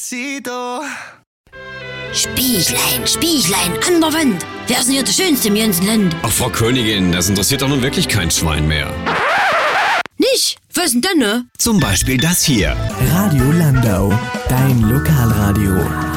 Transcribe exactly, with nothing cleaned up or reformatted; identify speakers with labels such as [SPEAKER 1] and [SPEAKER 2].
[SPEAKER 1] Sido.
[SPEAKER 2] Spieglein, Spieglein, an der Wand. Wer ist denn hier der Schönste im ganzen Land?
[SPEAKER 3] Ach, Frau Königin, das interessiert doch nun wirklich kein Schwein mehr.
[SPEAKER 2] Nicht? Was denn dann, ne?
[SPEAKER 1] Zum Beispiel das hier.
[SPEAKER 4] Radio Landau, dein Lokalradio.